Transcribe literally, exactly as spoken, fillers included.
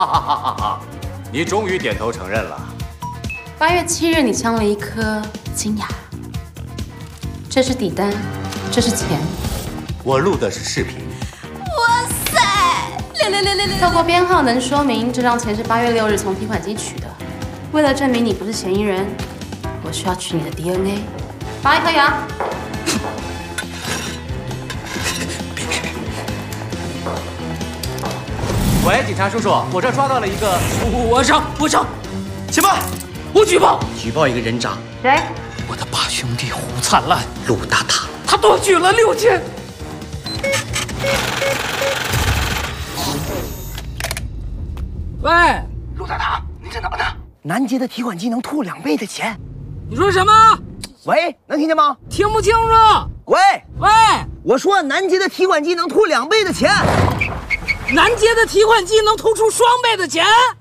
哈哈哈哈哈！你终于点头承认了。 八月七日，你镶了一颗金牙，这是底单，这是钱。 我录的是视频。 哇塞！六六六六六！透过编号能说明这张钱是八月六日从提款机取的。为了证明你不是嫌疑人，我需要取你的 D N A。拔一颗牙。 喂，警察叔叔，我这抓到了一个， 我我上我上， 请报， 我举报， 举报一个人渣， 谁？ 我的八兄弟胡灿烂， 陆大塔， 他多举了六千。喂， 陆大塔，你在哪呢？南街的提款机能吐两倍的钱。 你说什么？ 喂，能听见吗？ 听不清楚。 喂喂， 我说南街的提款机能吐两倍的钱。 南街的提款机能吐出双倍的钱。